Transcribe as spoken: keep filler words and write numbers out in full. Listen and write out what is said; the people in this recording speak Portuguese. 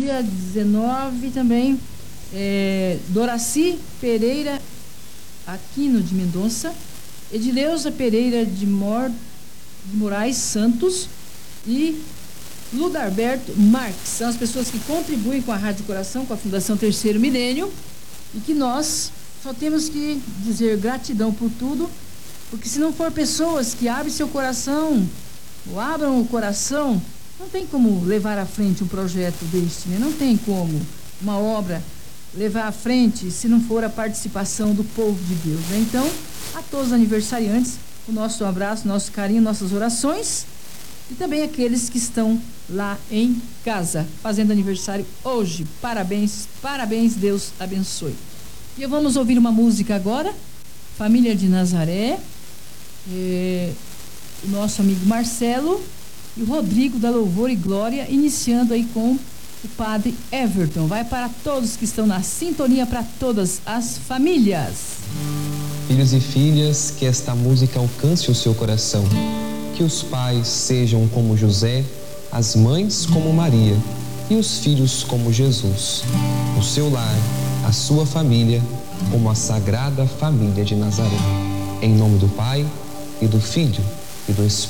dia dezenove também, é, Doraci Pereira Aquino de Mendonça, Edileuza Pereira de, Mor, de Moraes Santos e Ludarberto Marques. São as pessoas que contribuem com a Rádio Coração, com a Fundação Terceiro Milênio, e que nós só temos que dizer gratidão por tudo, porque se não for pessoas que abrem seu coração, ou abram o coração, não tem como levar à frente um projeto deste, né? Não tem como uma obra levar à frente se não for a participação do povo de Deus, né? Então, a todos os aniversariantes, o nosso abraço, nosso carinho, nossas orações, e também aqueles que estão lá em casa, fazendo aniversário hoje. Parabéns, parabéns, Deus abençoe. E vamos ouvir uma música agora, Família de Nazaré, é, o nosso amigo Marcelo e o Rodrigo da Louvor e Glória, iniciando aí com o Padre Everton. Vai para todos que estão na sintonia, para todas as famílias. Filhos e filhas, que esta música alcance o seu coração. Que os pais sejam como José, as mães como Maria e os filhos como Jesus. O seu lar, a sua família, como a Sagrada Família de Nazaré. Em nome do Pai, e do Filho, e do Espírito.